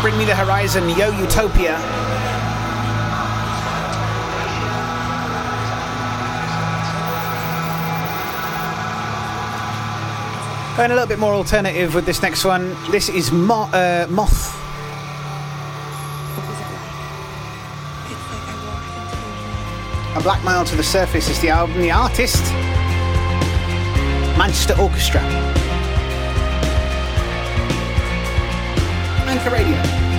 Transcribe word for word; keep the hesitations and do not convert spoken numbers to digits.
Bring Me the Horizon, Yo Utopia. Going a little bit more alternative with this next one. This is Mo- uh, Moth. A Black Mile to the Surface is the album. The artist, Manchester Orchestra. Anchor Radio.